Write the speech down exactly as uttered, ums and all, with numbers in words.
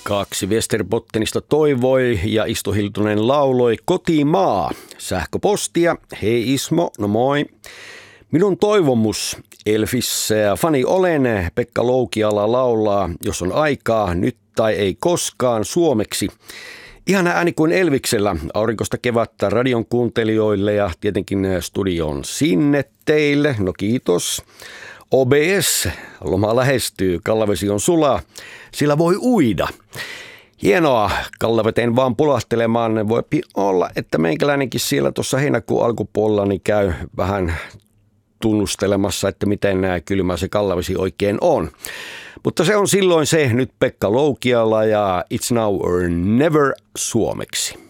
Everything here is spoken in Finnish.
Kaksi Västerbottenista toivoi ja Isto Hiltunen lauloi Kotimaa. Sähköpostia. Hei Ismo, no moi. Minun toivomus Elvis fani olen. Pekka Loukiala laulaa, jos on aikaa, nyt tai ei koskaan suomeksi. Ihana ääni kuin Elviksellä. Aurinkosta kevättä radion kuuntelijoille ja tietenkin studion sinne teille. No kiitos. O B S, loma lähestyy, kallavesi on sulaa, sillä voi uida. Hienoa, kallaveteen vaan pulahtelemaan. Voi olla, että meikäläinenkin siellä tuossa heinäkuun alkupuolella niin käy vähän tunnustelemassa, että miten kylmä se kallavesi oikein on. Mutta se on silloin se nyt Pekka Loukiala ja It's Now or Never suomeksi.